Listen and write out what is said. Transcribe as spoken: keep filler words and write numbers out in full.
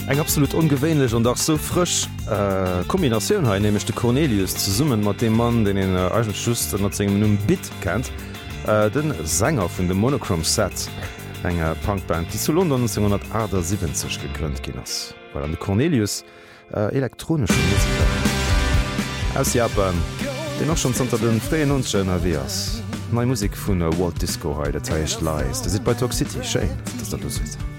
Eg absolut ungewöhnlich und auch so frisch äh, Kombination ha nämlich de Cornelius zu summen mat dem Mann, den den Eigenschuss Minuten Bit kennt, äh, den Sänger vun dem Monochrome Set enger Punkband, die zu London neunzehnhundertachtundsiebzig gegrünnt ginnners, weil an de Cornelius äh, elektronische Musiker aus Japan, den noch schon unter den neunzehnhundertneunzig erwehrs. Neue Musik vun der Walt Disco ha der Teich leist. Der sieht bei Talk City Sche, dat du sitzt.